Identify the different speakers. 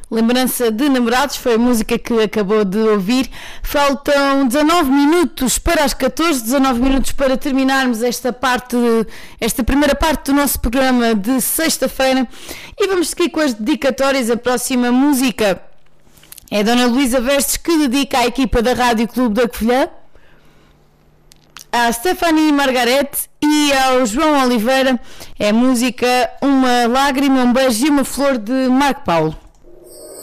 Speaker 1: Lembrança de Namorados foi a música que acabou de ouvir. Faltam 19 minutos para as 14, 19 minutos para terminarmos esta primeira parte do nosso programa de sexta-feira, e vamos seguir com as dedicatórias. A próxima música é a Dona Luísa Vestes, que dedica à equipa da Rádio Clube da Covilhã, à Stephanie Margarete e ao João Oliveira. É a música Uma Lágrima, um Beijo e uma Flor, de Marco Paulo.